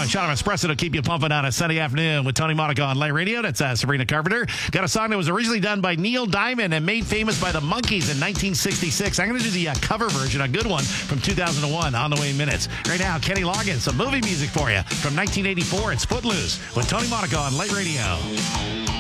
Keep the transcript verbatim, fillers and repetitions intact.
on Shot of Espresso to keep you pumping on a Sunday afternoon with Tony Monaco on Light Radio. That's uh, Sabrina Carpenter. Got a song that was originally done by Neil Diamond and made famous by the Monkees in nineteen sixty-six. I'm going to do the uh, cover version, a good one from two thousand one, On the Way in Minutes. Right now, Kenny Loggins, some movie music for you from nineteen eighty-four. It's Footloose with Tony Monaco on Light Radio.